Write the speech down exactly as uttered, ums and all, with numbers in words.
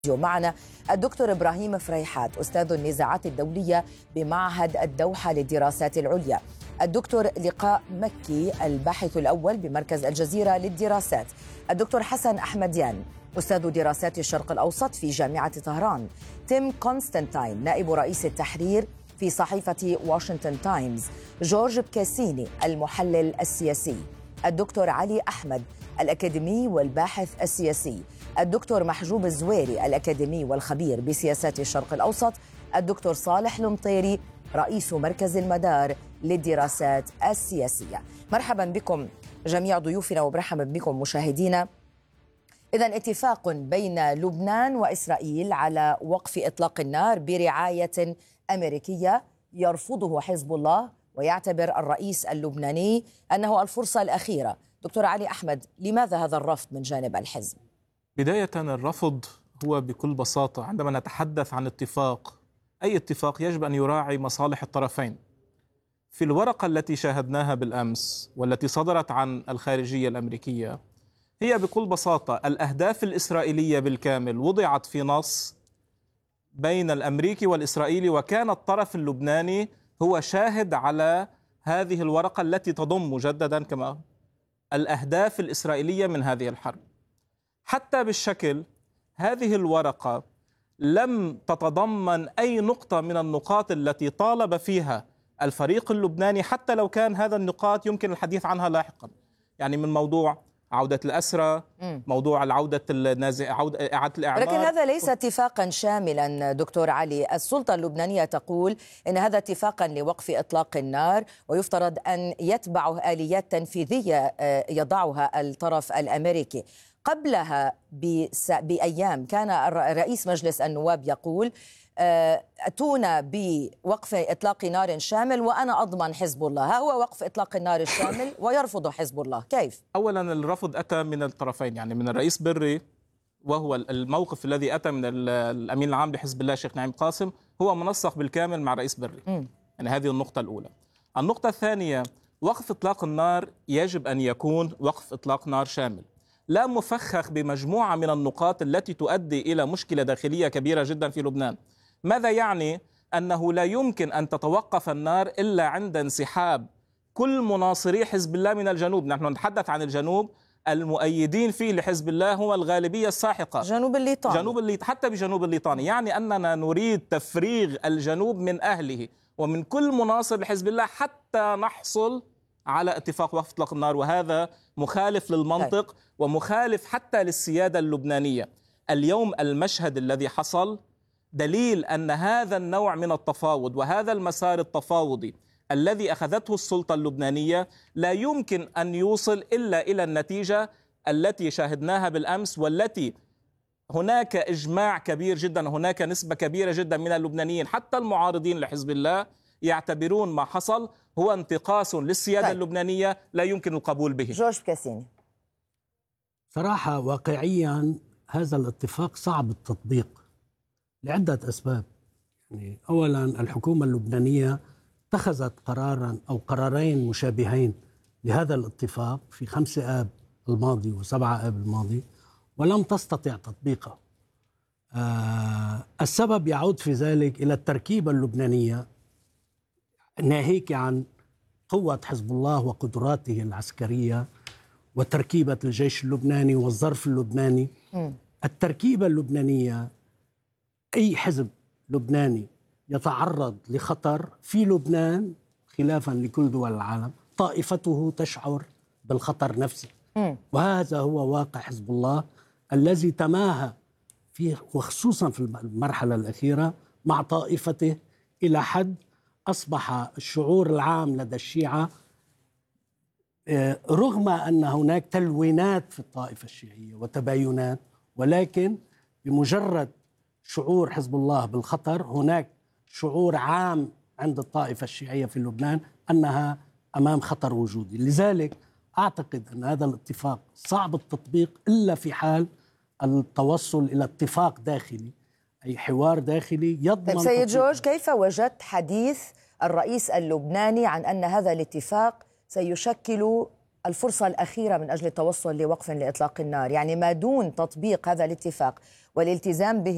معنا الدكتور إبراهيم فريحات أستاذ النزاعات الدولية بمعهد الدوحة للدراسات العليا. الدكتور لقاء مكي الباحث الأول بمركز الجزيرة للدراسات. الدكتور حسن أحمديان أستاذ دراسات الشرق الأوسط في جامعة طهران. تيم كونستانتين نائب رئيس التحرير في صحيفة واشنطن تايمز. جورج بكاسيني المحلل السياسي. الدكتور علي أحمد الأكاديمي والباحث السياسي. الدكتور محجوب الزويري الأكاديمي والخبير بسياسات الشرق الأوسط. الدكتور صالح المطيري رئيس مركز المدار للدراسات السياسية. مرحبا بكم جميع ضيوفنا ومرحبا بكم مشاهدينا. إذن اتفاق بين لبنان وإسرائيل على وقف إطلاق النار برعاية أمريكية يرفضه حزب الله، ويعتبر الرئيس اللبناني أنه الفرصة الأخيرة. دكتور علي أحمد، لماذا هذا الرفض من جانب الحزب؟ بداية الرفض هو بكل بساطة عندما نتحدث عن اتفاق، أي اتفاق يجب أن يراعي مصالح الطرفين. في الورقة التي شاهدناها بالأمس والتي صدرت عن الخارجية الأمريكية، هي بكل بساطة الأهداف الإسرائيلية بالكامل وضعت في نص بين الأمريكي والإسرائيلي، وكان الطرف اللبناني هو شاهد على هذه الورقة التي تضم مجددا كما الأهداف الإسرائيلية من هذه الحرب. حتى بالشكل هذه الورقة لم تتضمن أي نقطة من النقاط التي طالب فيها الفريق اللبناني، حتى لو كان هذا النقاط يمكن الحديث عنها لاحقا، يعني من موضوع عودة الأسرى، موضوع العودة النازع، عودة إعادة الإعمار. لكن هذا ليس اتفاقا شاملا دكتور علي. السلطة اللبنانية تقول إن هذا اتفاقا لوقف إطلاق النار، ويفترض أن يتبعه آليات تنفيذية يضعها الطرف الأمريكي. قبلها بأيام كان رئيس مجلس النواب يقول أتونا بوقف إطلاق نار شامل وأنا أضمن حزب الله. ها هو وقف إطلاق النار الشامل ويرفض حزب الله، كيف؟ أولا الرفض أتى من الطرفين، يعني من الرئيس بري، وهو الموقف الذي أتى من الأمين العام لحزب الله الشيخ نعيم قاسم هو منسق بالكامل مع رئيس بري. م. يعني هذه النقطة الأولى. النقطة الثانية، وقف إطلاق النار يجب أن يكون وقف إطلاق نار شامل، لا مفخخ بمجموعة من النقاط التي تؤدي إلى مشكلة داخلية كبيرة جدا في لبنان. ماذا يعني؟ أنه لا يمكن أن تتوقف النار إلا عند انسحاب كل مناصري حزب الله من الجنوب. نحن نتحدث عن الجنوب، المؤيدين فيه لحزب الله هو الغالبية الساحقة، جنوب الليطاني، جنوب الليط... حتى بجنوب الليطاني، يعني أننا نريد تفريغ الجنوب من أهله ومن كل مناصر لحزب الله حتى نحصل على اتفاق وقف اطلاق النار، وهذا مخالف للمنطق ومخالف حتى للسيادة اللبنانية. اليوم المشهد الذي حصل دليل أن هذا النوع من التفاوض وهذا المسار التفاوضي الذي أخذته السلطة اللبنانية لا يمكن أن يوصل إلا إلى النتيجة التي شاهدناها بالأمس، والتي هناك إجماع كبير جدا، هناك نسبة كبيرة جدا من اللبنانيين حتى المعارضين لحزب الله يعتبرون ما حصل هو انتقاص للسيادة طيب. اللبنانية لا يمكن القبول به. جورج بكاسيني، صراحة واقعيا هذا الاتفاق صعب التطبيق لعدة أسباب. يعني أولا الحكومة اللبنانية اتخذت قرارا أو قرارين مشابهين لهذا الاتفاق في خمسة آب الماضي وسبعة آب الماضي ولم تستطع تطبيقه. آه السبب يعود في ذلك إلى التركيبة اللبنانية، ناهيك عن قوة حزب الله وقدراته العسكرية وتركيبة الجيش اللبناني والظرف اللبناني. م. التركيبة اللبنانية، أي حزب لبناني يتعرض لخطر في لبنان خلافا لكل دول العالم طائفته تشعر بالخطر نفسه. م. وهذا هو واقع حزب الله الذي تماهى فيه، وخصوصا في المرحلة الأخيرة مع طائفته إلى حد أصبح الشعور العام لدى الشيعة، رغم أن هناك تلوينات في الطائفة الشيعية وتباينات، ولكن بمجرد شعور حزب الله بالخطر هناك شعور عام عند الطائفة الشيعية في لبنان أنها أمام خطر وجودي. لذلك أعتقد أن هذا الاتفاق صعب التطبيق إلا في حال التوصل إلى اتفاق داخلي، أي حوار داخلي يضمن. طيب سيد جورج، كيف وجدت حديث الرئيس اللبناني عن أن هذا الاتفاق سيشكل الفرصة الأخيرة من أجل التوصل لوقف لإطلاق النار، يعني ما دون تطبيق هذا الاتفاق والالتزام به